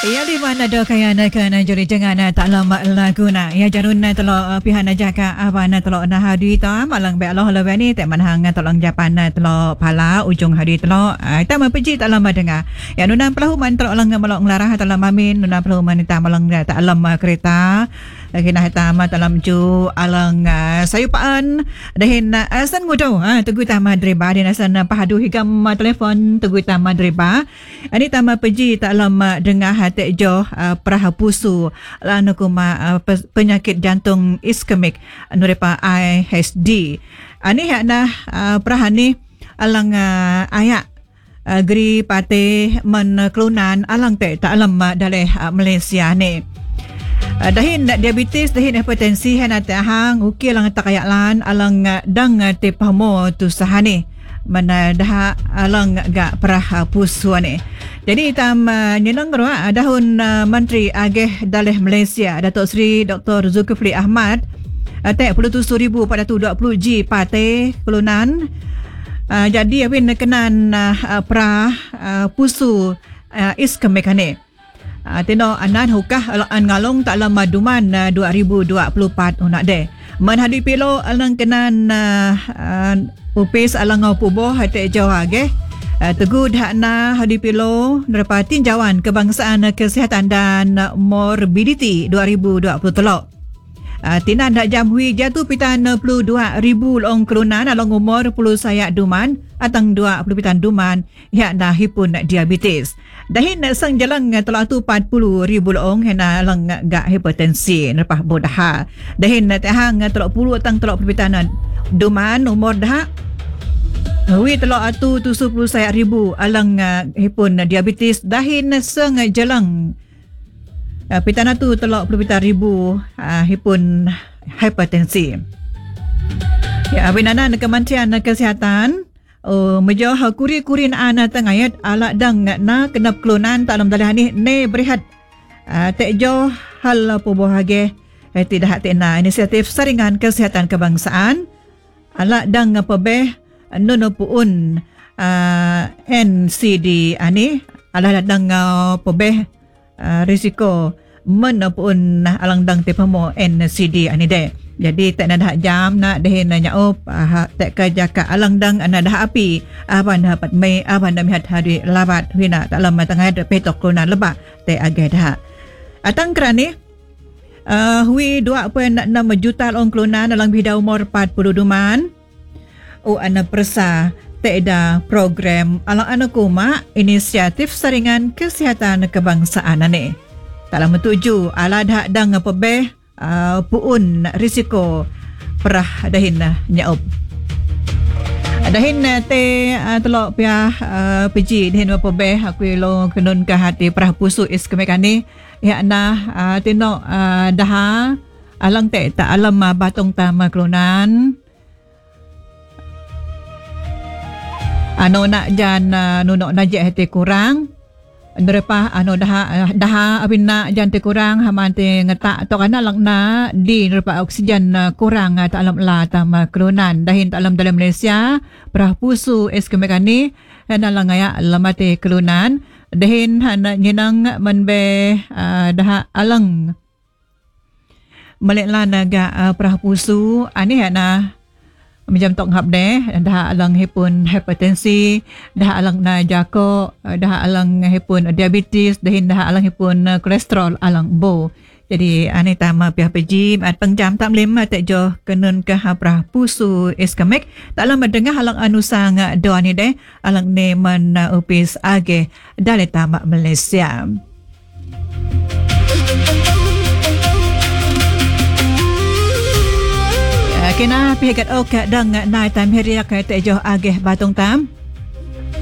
Ya di mana do kaya na kana juri jangan tak lama lagu na ya jarun na telo pihana jaka abana telo na hadi ta malang be Allah lawan ni tak manhang tolong japan na telo pala ujung hadi telo ta mapeji tak lama dengar ya nuna pelahuman telo lang malok nglarah tak lama min nuna pelahuman ta malang tak lama kereta lagi nah ta ma dalam ju alang sayupaan dahin asan ngudo tegu ta madriba din asan pahadu higam telefon tegu ta madriba ani ta mapeji tak lama dengar hati jo prahapusu lanu kuma penyakit jantung iskemik nurepa IHD ani hakna prahani alang ayak gri pate men kelunan alang te tak lama daleh Malaysia ni dahin diabetes dahin hipertensi han atahang ukil lang takayaklan alang dang te pamo tu sahani mana dah alang ga perah pusuan ni. Jadi tam nyenang roa dahun Menteri Agih Daleh Malaysia Datuk Seri Dr. Zulkifli Ahmad tak 47,000 pada tu 20G pate kelunan. Jadi apin kenan perah pusu iskemik ni. Tino anan hukah an ngalong tak lama duman 2024 nak de. Menhadi pilo alang kenan upis alang puboh hati Jawa ge. Teguh hakna hadi pilo nerpa tinjauan kebangsaan kesihatan dan morbidity 2023. Tinan dak jam hui jatuh pitan 62,000 long kelunan along umur 10 sayak duman atang 20 pitan duman yakna hipun diabetes. Dahin sang jalang telah tu 40,000 long hena lang gak hipertensi nerpah bodah. Dahin tahang telah 10 atang 30 pitan duman umur dah wi telok atu 70 sayak ribu alang hipun diabetes dahin sang jalang pitana tu telok perpitan ribu hipun hipertensi. Ya binana Kementerian Kesihatan mejoh kuri-kurin ana tengayat ala dang na kenap kelunan tak dalam dalah ni ne berehat tek jo hal pubuh hage tidak tena inisiatif saringan kesihatan kebangsaan ala dang pebeh nono puun NCD ani ala dang pebeh risiko menapun alang dang tepamo NCD ani de. Jadi tak nak jam nak dehin nyaup tak kajaka alang dang ana dah api aban dapat mai aban dah mihat hari labat hina tak lama tengah ada petok korona lebah te agak dah atang kerani hui 2.6 juta orang kelunan dalam bidang umur 40 duman ana persa teeda program alang anak kuma inisiatif saringan kesihatan kebangsaan ni. Tak lama tuju ala dah dang pebeh puun risiko perah dahin nyaup. Dahin te telok pia piji dahin pebeh aku lo kenun ke hati perah pusu iskemekani yakna tino dah alang te tak alam batong tama kelunan ano nak jan nunok najek hati kurang nerepah ano dah abin nak jan te kurang haman te ngetak tok ana lang na di nerepah oksigen kurang tak alam la tama kelunan dahin tak alam dalam Malaysia perah pusu iskemekani ana lang ya lamate kelunan dahin hana nyenang menbe dah alang meleklan naga perah pusu ani hana macam tok ngap deh dah alang hipun hipertensi dah alang na jako dah alang hipun diabetes dah alang hipun kolesterol alang bo. Jadi ane tama pihak peji at pengjam tak lima tak jo kenun ke haprah pusu iskemik tak lama dengar alang anusang doa ni deh alang ne men upis age dari tama Malaysia. Kena pihak ok dang nai tam heriak te jo ageh batong tam